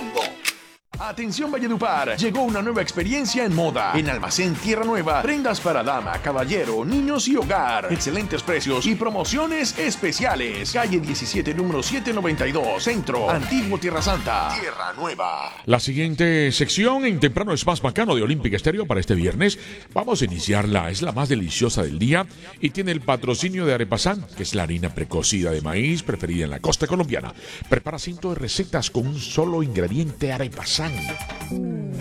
Atención Valledupar, llegó una nueva experiencia en moda. En Almacén Tierra Nueva, prendas para dama, caballero, niños y hogar. Excelentes precios y promociones especiales. Calle 17, número 792, Centro, Antiguo Tierra Santa. Tierra Nueva. La siguiente sección en Temprano es más bacano de Olímpica Estéreo para este viernes. Vamos a iniciarla, es la más deliciosa del día y tiene el patrocinio de Arepasán, que es la harina precocida de maíz preferida en la costa colombiana. Prepara cientos de recetas con un solo ingrediente, Arepasán.